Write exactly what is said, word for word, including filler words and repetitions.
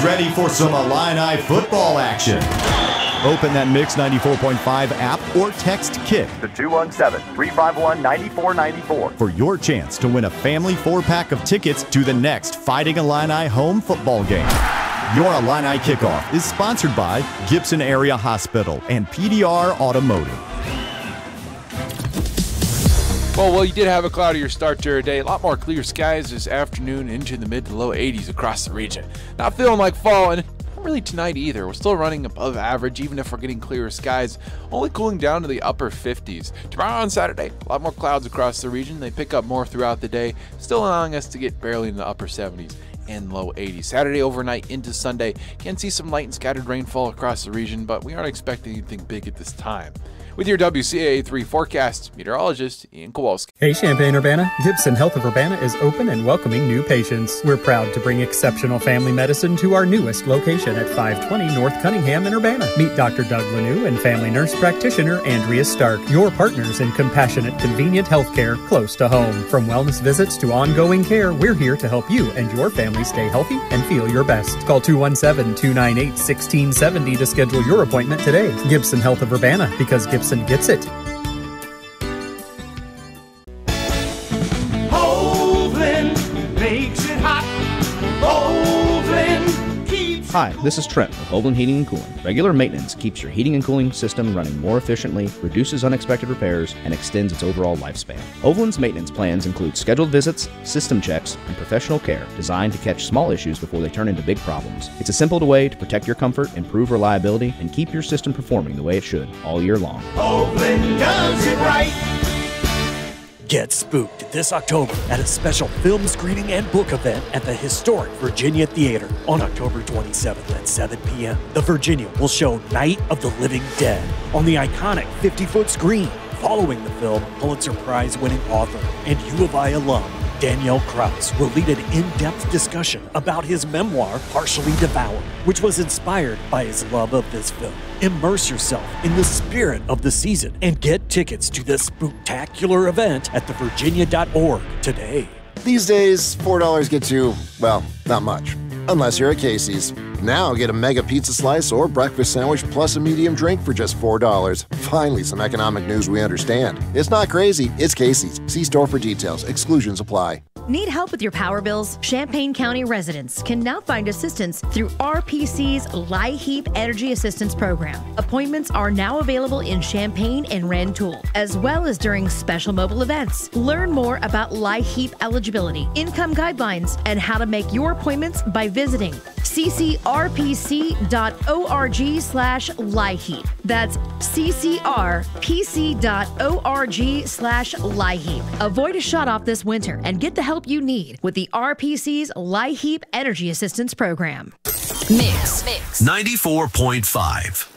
Who's ready for some Illini football action? Open that Mix ninety-four point five app or text KICK to two one seven, three five one, nine four nine four for your chance to win a family four-pack of tickets to the next Fighting Illini home football game. Your Illini Kickoff is sponsored by Gibson Area Hospital and P D R Automotive. Well, well, you did have a cloudier start to your day. A lot more clear skies this afternoon into the mid to low eighties across the region. Not feeling like fall, and not really tonight either. We're still running above average, even if we're getting clearer skies, only cooling down to the upper fifties. Tomorrow on Saturday, a lot more clouds across the region. They pick up more throughout the day, still allowing us to get barely in the upper seventies and low eighties. Saturday overnight into Sunday, can see some light and scattered rainfall across the region, but we aren't expecting anything big at this time. With your W C A A three forecast, meteorologist Ian Kowalski. Hey Champaign-Urbana, Gibson Health of Urbana is open and welcoming new patients. We're proud to bring exceptional family medicine to our newest location at five twenty North Cunningham in Urbana. Meet Doctor Doug Lanou and family nurse practitioner Andrea Stark, your partners in compassionate, convenient healthcare close to home. From wellness visits to ongoing care, we're here to help you and your family stay healthy and feel your best. Call two one seven, two nine eight, one six seven zero to schedule your appointment today. Gibson Health of Urbana, because Gibson gets it. Hovland makes it hot. Hovland keeps. Hi, this is Trent with Hovland Heating and Cooling. Regular maintenance keeps your heating and cooling system running more efficiently, reduces unexpected repairs, and extends its overall lifespan. Hovland's maintenance plans include scheduled visits, system checks, and professional care designed to catch small issues before they turn into big problems. It's a simple way to protect your comfort, improve reliability, and keep your system performing the way it should all year long. Hovland does it right. Get spooked this October at a special film screening and book event at the historic Virginia Theater on October twenty-seventh at seven p.m. The Virginia will show Night of the Living Dead on the iconic fifty-foot screen. Following the film, Pulitzer Prize-winning author and U of I alum Danielle Kraus will lead an in-depth discussion about his memoir, Partially Devoured, which was inspired by his love of this film. Immerse yourself in the spirit of the season and get tickets to this spooktacular event at the virginia dot org today. These days, four dollars gets you, well, not much. Unless you're at Casey's. Now get a mega pizza slice or breakfast sandwich plus a medium drink for just four dollars. Finally, some economic news we understand. It's not crazy, it's Casey's. See store for details. Exclusions apply. Need help with your power bills? Champaign County residents can now find assistance through R P C's LIHEAP Energy Assistance Program. Appointments are now available in Champaign and Rantoul, as well as during special mobile events. Learn more about LIHEAP eligibility, income guidelines, and how to make your appointments by visiting c c r p c dot org slash LIHEAP. That's c c r p c dot org slash LIHEAP. Avoid a shut-off this winter and get the help you need with the R P C's LIHEAP Energy Assistance Program. Mix. Mix. ninety-four point five.